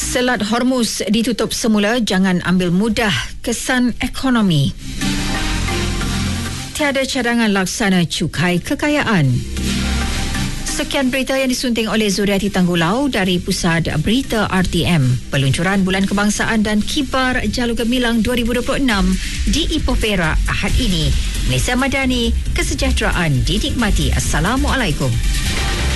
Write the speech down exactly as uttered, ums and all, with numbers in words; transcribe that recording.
Selat Hormuz ditutup semula, jangan ambil mudah kesan ekonomi. Tiada cadangan laksana cukai kekayaan. Sekian berita yang disunting oleh Zuriati Tanggulau dari Pusat Berita R T M. Peluncuran Bulan Kebangsaan dan Kibar Jalur Gemilang dua ribu dua puluh enam di Ipoh Perak Ahad ini. Malaysia Madani, kesejahteraan dinikmati. Assalamualaikum.